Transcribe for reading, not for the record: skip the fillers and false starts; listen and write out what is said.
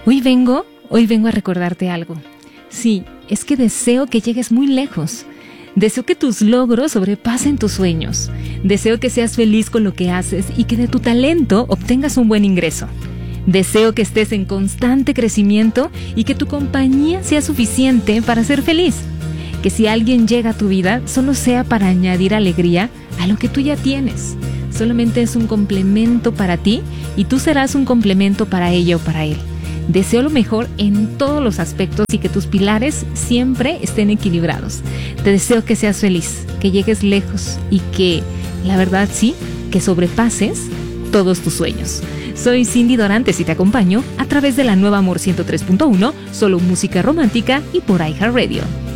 Hoy vengo a recordarte algo. Sí, es que deseo que llegues muy lejos. Deseo que tus logros sobrepasen tus sueños. Deseo que seas feliz con lo que haces y que de tu talento obtengas un buen ingreso. Deseo que estés en constante crecimiento y que tu compañía sea suficiente para ser feliz. Que si alguien llega a tu vida, solo sea para añadir alegría a lo que tú ya tienes. Solamente es un complemento para ti y tú serás un complemento para ella o para él. Deseo lo mejor en todos los aspectos y que tus pilares siempre estén equilibrados. Te deseo que seas feliz, que llegues lejos y que, la verdad sí, que sobrepases todos tus sueños. Soy Cindy Dorantes y te acompaño a través de la nueva Amor 103.1, solo música romántica y por iHeartRadio.